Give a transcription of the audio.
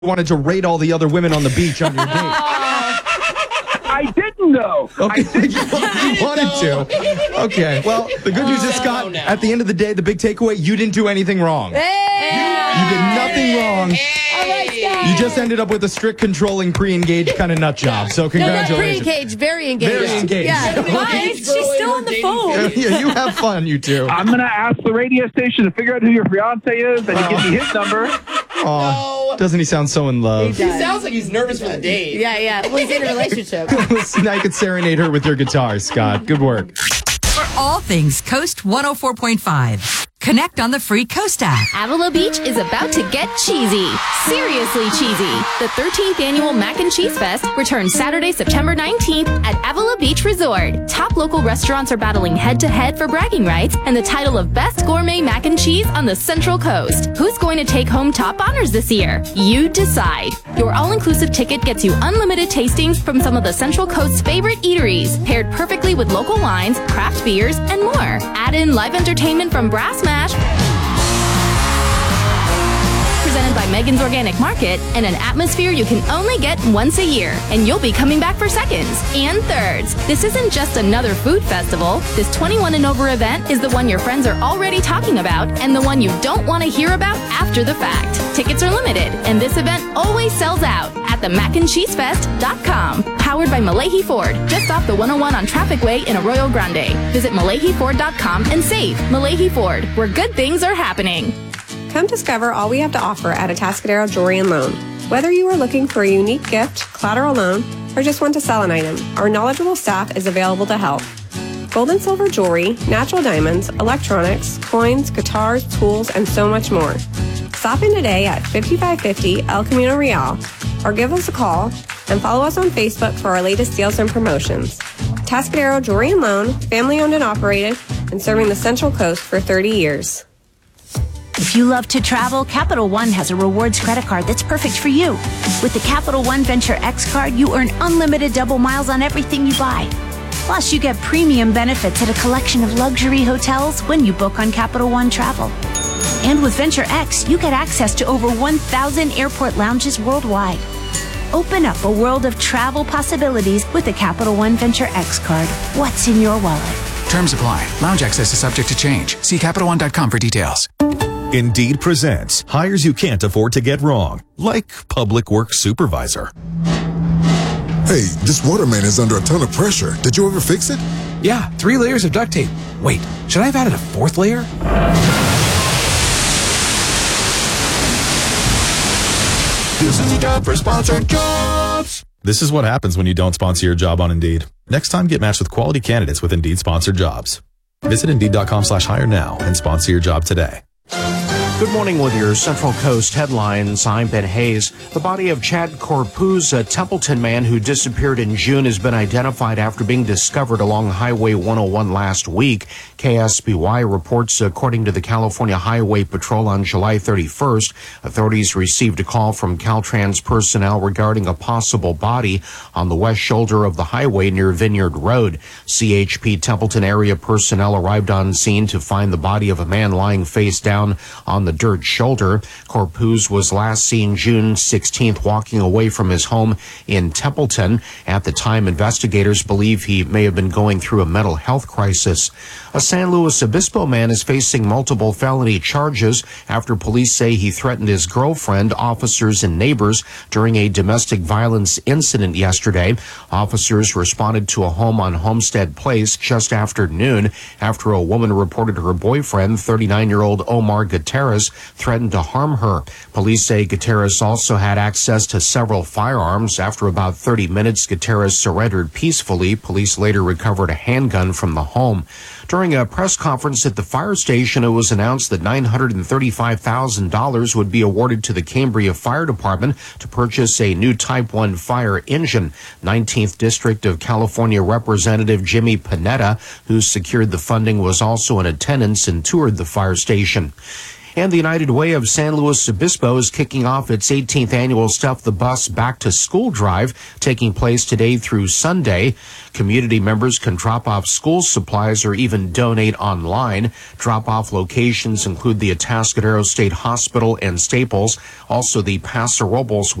wanted to rate all the other women on the beach on your date. I didn't know. Okay, you wanted to. Okay, well, the good news is, Scott, at the end of the day, the big takeaway, you didn't do anything wrong. You did nothing wrong. You just ended up with a strict, controlling, pre-engaged kind of nut job. So congratulations. No, not pre-engaged, very engaged. Very engaged. Yeah. Why? She's still on the phone. Yeah, you have fun, you two. I'm going to ask the radio station to figure out who your fiance is, and you give me his number. Aw, doesn't he sound so in love? He sounds like he's nervous for the date. Yeah. Well, he's in a relationship. Now you could serenade her with your guitar, Scott. Good work. For all things Coast 104.5. Connect on the free Coast app. Avila Beach is about to get cheesy. Seriously cheesy. The 13th annual Mac and Cheese Fest returns Saturday, September 19th at Avila Beach Resort. Top local restaurants are battling head-to-head for bragging rights and the title of Best Gourmet Mac and Cheese on the Central Coast. Who's going to take home top honors this year? You decide. Your all-inclusive ticket gets you unlimited tastings from some of the Central Coast's favorite eateries, paired perfectly with local wines, craft beers, and more. Add in live entertainment from Brass Mash, presented by Megan's Organic Market, and an atmosphere you can only get once a year, and you'll be coming back for seconds and thirds. This isn't just another food festival. This 21 and over event is the one your friends are already talking about and the one you don't want to hear about after the fact. Tickets are limited, and this event always sells out at themacandcheesefest.com. Powered by Malahi Ford, just off the 101 on Traffic Way in Arroyo Grande. Visit MalahiFord.com and save. Malahi Ford, where good things are happening. Come discover all we have to offer at Atascadero Jewelry and Loan. Whether you are looking for a unique gift, collateral loan, or just want to sell an item, our knowledgeable staff is available to help. Gold and silver jewelry, natural diamonds, electronics, coins, guitars, tools, and so much more. Stop in today at 5550 El Camino Real, or give us a call and follow us on Facebook for our latest deals and promotions. Atascadero Jewelry and Loan, family owned and operated, and serving the Central Coast for 30 years. If you love to travel, Capital One has a rewards credit card that's perfect for you. With the Capital One Venture X card, you earn unlimited double miles on everything you buy. Plus, you get premium benefits at a collection of luxury hotels when you book on Capital One Travel. And with Venture X, you get access to over 1,000 airport lounges worldwide. Open up a world of travel possibilities with the Capital One Venture X card. What's in your wallet? Terms apply. Lounge access is subject to change. See CapitalOne.com for details. Indeed presents hires you can't afford to get wrong, like public works supervisor. Hey, this water main is under a ton of pressure. Did you ever fix it? Yeah, 3 layers of duct tape. Wait, should I have added a 4th layer? This is a job for Sponsored Jobs. This is what happens when you don't sponsor your job on Indeed. Next time, get matched with quality candidates with Indeed Sponsored Jobs. Visit Indeed.com/hire now and sponsor your job today. Good morning with your Central Coast headlines. I'm Ben Hayes. The body of Chad Corpuz, a Templeton man who disappeared in June, has been identified after being discovered along Highway 101 last week. KSBY reports, according to the California Highway Patrol, on July 31st, authorities received a call from Caltrans personnel regarding a possible body on the west shoulder of the highway near Vineyard Road. CHP Templeton area personnel arrived on scene to find the body of a man lying face down on the dirt shoulder. Corpuz was last seen June 16th walking away from his home in Templeton. At the time, investigators believe he may have been going through a mental health crisis. A San Luis Obispo man is facing multiple felony charges after police say he threatened his girlfriend, officers, and neighbors during a domestic violence incident yesterday. Officers responded to a home on Homestead Place just after noon after a woman reported her boyfriend, 39-year-old Omar Gutierrez, threatened to harm her. Police say Gutierrez also had access to several firearms. After about 30 minutes, Gutierrez surrendered peacefully. Police later recovered a handgun from the home. During a press conference at the fire station, it was announced that $935,000 would be awarded to the Cambria Fire Department to purchase a new Type 1 fire engine. 19th District of California Representative Jimmy Panetta, who secured the funding, was also in attendance and toured the fire station. And the United Way of San Luis Obispo is kicking off its 18th annual Stuff the Bus Back to School drive, taking place today through Sunday. Community members can drop off school supplies or even donate online. Drop-off locations include the Atascadero State Hospital and Staples, also the Paso Robles